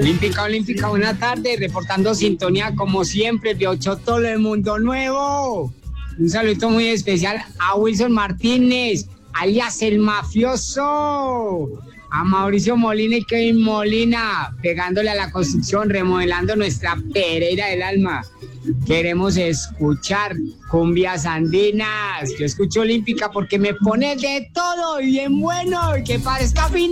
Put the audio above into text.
Olímpica, Olímpica, buena tarde, reportando sintonía como siempre, de Ocho todo el mundo nuevo. Un saludito muy especial a Wilson Martínez, alias el mafioso, a Mauricio Molina y Kevin Molina, pegándole a la construcción, remodelando nuestra Pereira del alma. Queremos escuchar cumbias andinas. Yo escucho Olímpica porque me pone de todo y bien bueno y que parezca fin.